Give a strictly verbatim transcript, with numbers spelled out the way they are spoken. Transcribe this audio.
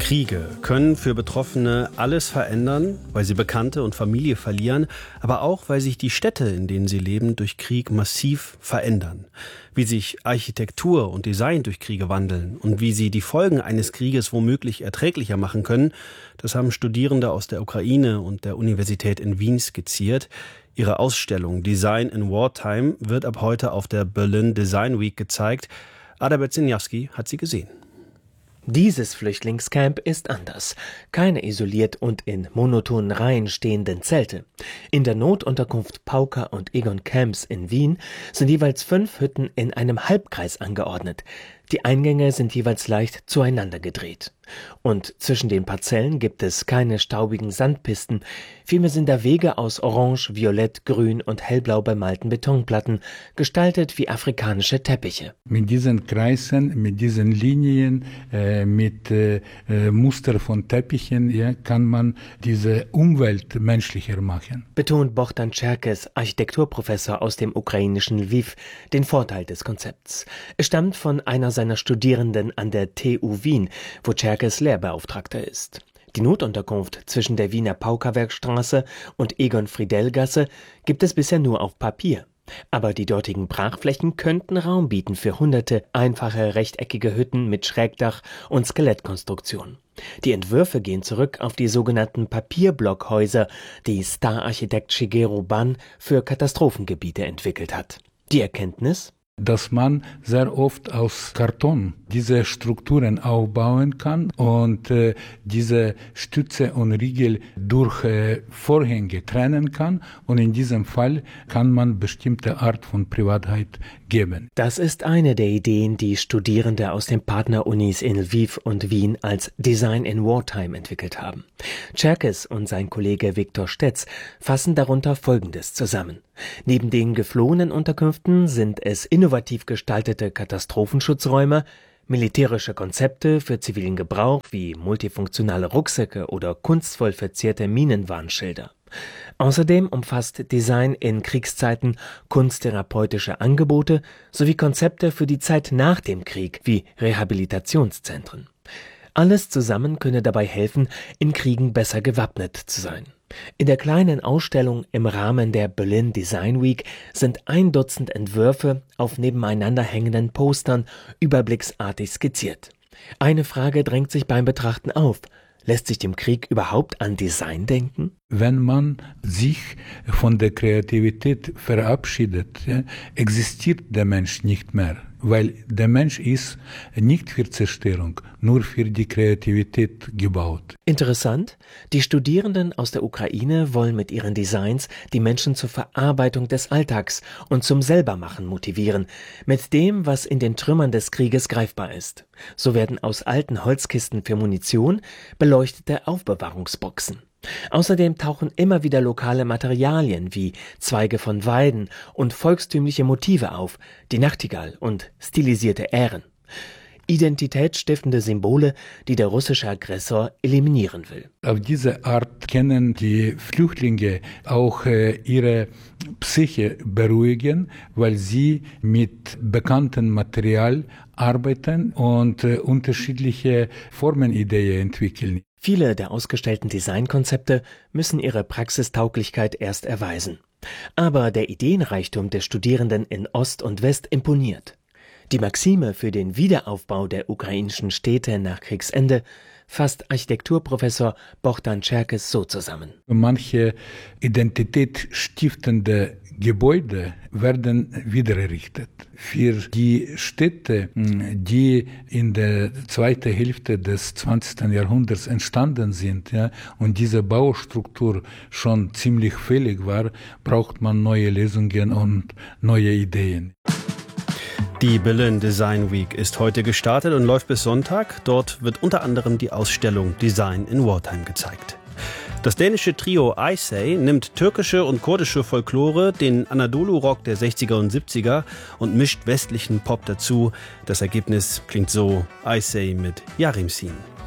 Kriege können für Betroffene alles verändern, weil sie Bekannte und Familie verlieren, aber auch, weil sich die Städte, in denen sie leben, durch Krieg massiv verändern. Wie sich Architektur und Design durch Kriege wandeln und wie sie die Folgen eines Krieges womöglich erträglicher machen können, das haben Studierende aus der Ukraine und der Universität in Wien skizziert. Ihre Ausstellung Design in Wartime wird ab heute auf der Berlin Design Week gezeigt. Ada Berziniawski hat sie gesehen. Dieses Flüchtlingscamp ist anders. Keine isoliert und in monotonen Reihen stehenden Zelte. In der Notunterkunft Pauka und Egon Camps in Wien sind jeweils fünf Hütten in einem Halbkreis angeordnet. Die Eingänge sind jeweils leicht zueinander gedreht. Und zwischen den Parzellen gibt es keine staubigen Sandpisten, vielmehr sind da Wege aus Orange, Violett, Grün und Hellblau bemalten Betonplatten, gestaltet wie afrikanische Teppiche. Mit diesen Kreisen, mit diesen Linien, äh, mit äh, Muster von Teppichen, ja, kann man diese Umwelt menschlicher machen. Betont Bohdan Cherkes, Architekturprofessor aus dem ukrainischen Lviv, den Vorteil des Konzepts. Es stammt von einer seiner Studierenden an der T U Wien, wo Cherkes Lehrbeauftragter ist. Die Notunterkunft zwischen der Wiener Pauka-Werkstraße und Egon-Friedell-Gasse gibt es bisher nur auf Papier. Aber die dortigen Brachflächen könnten Raum bieten für hunderte einfache rechteckige Hütten mit Schrägdach und Skelettkonstruktion. Die Entwürfe gehen zurück auf die sogenannten Papierblockhäuser, die Star-Architekt Shigeru Ban für Katastrophengebiete entwickelt hat. Die Erkenntnis? Dass man sehr oft aus Karton diese Strukturen aufbauen kann und äh, diese Stütze und Riegel durch äh, Vorhänge trennen kann, und in diesem Fall kann man bestimmte Art von Privatheit geben. Das ist eine der Ideen, die Studierende aus den Partnerunis in Lviv und Wien als Design in Wartime entwickelt haben. Cherkes und sein Kollege Viktor Stetz fassen darunter Folgendes zusammen. Neben den geflohenen Unterkünften sind es innovativ gestaltete Katastrophenschutzräume, militärische Konzepte für zivilen Gebrauch wie multifunktionale Rucksäcke oder kunstvoll verzierte Minenwarnschilder. Außerdem umfasst Design in Kriegszeiten kunsttherapeutische Angebote sowie Konzepte für die Zeit nach dem Krieg wie Rehabilitationszentren. Alles zusammen könne dabei helfen, in Kriegen besser gewappnet zu sein. In der kleinen Ausstellung im Rahmen der Berlin Design Week sind ein Dutzend Entwürfe auf nebeneinander hängenden Postern überblicksartig skizziert. Eine Frage drängt sich beim Betrachten auf. Lässt sich dem Krieg überhaupt an Design denken? Wenn man sich von der Kreativität verabschiedet, ja, existiert der Mensch nicht mehr. Weil der Mensch ist nicht für Zerstörung, nur für die Kreativität gebaut. Interessant, die Studierenden aus der Ukraine wollen mit ihren Designs die Menschen zur Verarbeitung des Alltags und zum Selbermachen motivieren, mit dem, was in den Trümmern des Krieges greifbar ist. So werden aus alten Holzkisten für Munition beleuchtete Aufbewahrungsboxen. Außerdem tauchen immer wieder lokale Materialien wie Zweige von Weiden und volkstümliche Motive auf, die Nachtigall und stilisierte Ähren. Identitätsstiftende Symbole, die der russische Aggressor eliminieren will. Auf diese Art können die Flüchtlinge auch äh, ihre Psyche beruhigen, weil sie mit bekanntem Material arbeiten und äh, unterschiedliche Formenideen entwickeln. Viele der ausgestellten Designkonzepte müssen ihre Praxistauglichkeit erst erweisen. Aber der Ideenreichtum der Studierenden in Ost und West imponiert. Die Maxime für den Wiederaufbau der ukrainischen Städte nach Kriegsende fasst Architekturprofessor Bohdan Cherkes so zusammen. Manche identitätsstiftende Gebäude werden wieder errichtet. Für die Städte, die in der zweiten Hälfte des zwanzigsten Jahrhunderts entstanden sind, ja, und diese Baustruktur schon ziemlich fällig war, braucht man neue Lösungen und neue Ideen. Die Berlin Design Week ist heute gestartet und läuft bis Sonntag. Dort wird unter anderem die Ausstellung Design in Wartime gezeigt. Das dänische Trio Icey nimmt türkische und kurdische Folklore, den Anadolu-Rock der sechziger und siebziger und mischt westlichen Pop dazu. Das Ergebnis klingt so: Icey mit Yarimsin.